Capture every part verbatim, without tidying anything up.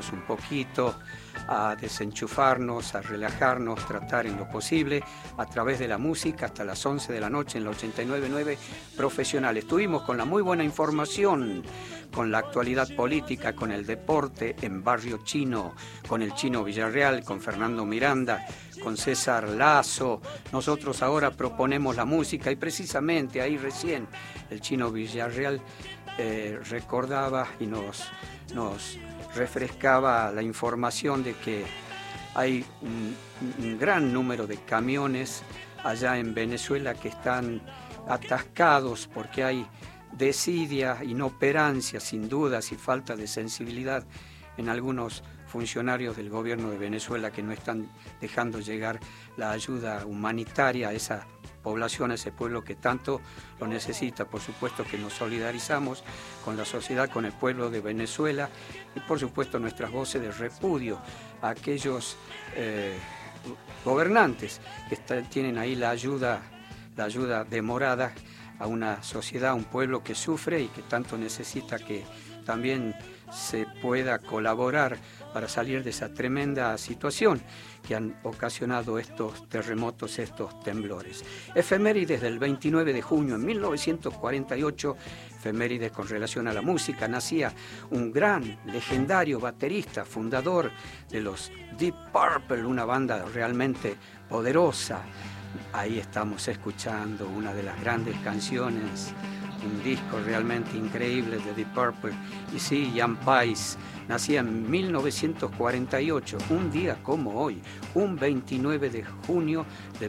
un poquito, a desenchufarnos, a relajarnos, tratar en lo posible a través de la música hasta las once de la noche en la ochenta y nueve punto nueve Profesional. Estuvimos con la muy buena información, con la actualidad política, con el deporte en Barrio Chino, con el Chino Villarreal, con Fernando Miranda, con César Lazo. Nosotros ahora proponemos la música y precisamente ahí recién el Chino Villarreal eh, recordaba y nos, nos refrescaba la información de que hay un, un gran número de camiones allá en Venezuela que están atascados porque hay desidia, inoperancia, sin dudas, y falta de sensibilidad en algunos funcionarios del gobierno de Venezuela que no están dejando llegar la ayuda humanitaria a esa población, a ese pueblo que tanto lo necesita. Por supuesto que nos solidarizamos con la sociedad, con el pueblo de Venezuela y por supuesto nuestras voces de repudio a aquellos eh, gobernantes que está, tienen ahí la ayuda, la ayuda demorada a una sociedad, a un pueblo que sufre y que tanto necesita que también se pueda colaborar para salir de esa tremenda situación que han ocasionado estos terremotos, estos temblores. Efemérides del veintinueve de junio de mil novecientos cuarenta y ocho, efemérides con relación a la música. Nacía un gran, legendario baterista, fundador de los Deep Purple, una banda realmente poderosa. Ahí estamos escuchando una de las grandes canciones, un disco realmente increíble de Deep Purple. Y sí, Ian Paice nacía en mil novecientos cuarenta y ocho, un día como hoy, un veintinueve de junio de,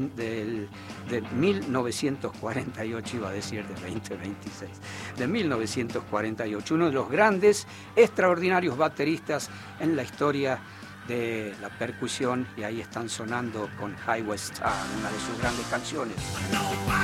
de, de mil novecientos cuarenta y ocho, iba a decir de veinte veintiséis, de mil novecientos cuarenta y ocho, uno de los grandes, extraordinarios bateristas en la historia de la percusión, y ahí están sonando con Highway Star, una de sus grandes canciones.